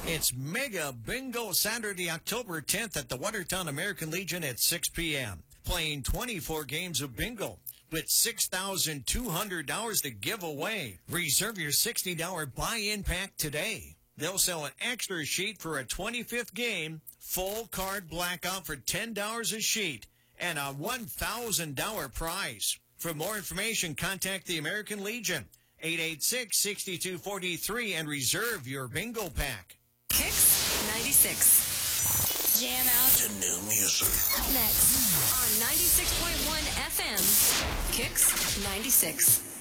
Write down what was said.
It's Mega Bingo Saturday, October 10th at the Watertown American Legion at 6 p.m. Playing 24 games of bingo with $6,200 to give away. Reserve your $60 buy-in pack today. They'll sell an extra sheet for a 25th game, full card blackout for $10 a sheet, and a $1,000 prize. For more information, contact the American Legion, 886-6243, and reserve your bingo pack. Kicks 96. Jam out to new music. Next on 96.1 FM. Kicks 96.